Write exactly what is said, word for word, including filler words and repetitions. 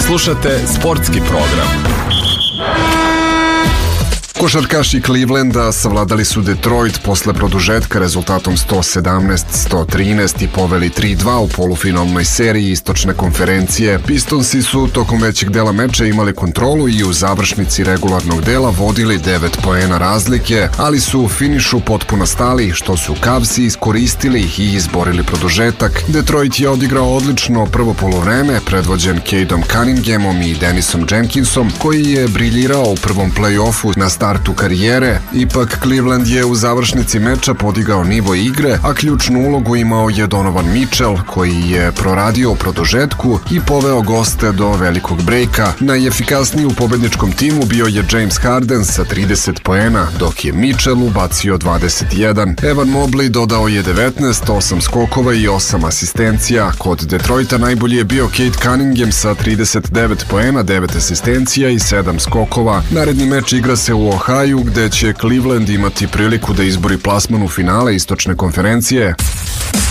Slušate sportski program. Košarkaši Clevelanda savladali su Detroit posle produžetka rezultatom sto sedamnaest sto trinaest i poveli tri dva u polufinalnoj seriji istočne konferencije. Pistonsi su tokom većeg dela meča imali kontrolu i u završnici regularnog dela vodili devet poena razlike, ali su u finišu potpuno stali, što su Cavsi iskoristili i izborili produžetak. Detroit je odigrao odlično prvo poluvreme, predvođen Cadeom Cunninghamom i Dennisom Jenkinsom, koji je briljirao u prvom play-offu na startu karijere. Ipak Cleveland je u završnici meča podigao nivo igre, a ključnu ulogu imao je Donovan Mitchell, koji je proradio u produžetku i poveo goste do velikog brejka. Najefikasniji u pobedničkom timu bio je James Harden sa trideset poena, dok je Mitchell ubacio dvadeset jedan. Evan Mobley dodao je devetnaest, osam skokova i osam asistencija. Kod Detroita najbolji je bio Cade Cunningham sa trideset devet poena, devet asistencija i sedam skokova. Naredni meč igra se u Ohaju, gde će Cleveland imati priliku da izbori plasman u finale istočne konferencije.